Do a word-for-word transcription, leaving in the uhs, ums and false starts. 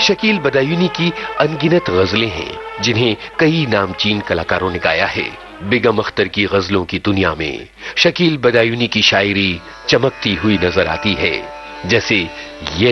शकील बदायूनी की अनगिनत गजलें हैं जिन्हें कई नामचीन कलाकारों ने गाया है। बेगम अख्तर की गजलों की दुनिया में शकील बदायूनी की शायरी चमकती हुई नजर आती है, जैसे ये